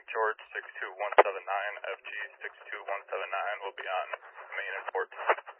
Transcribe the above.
George 62179, FG 62179 will be on main and port.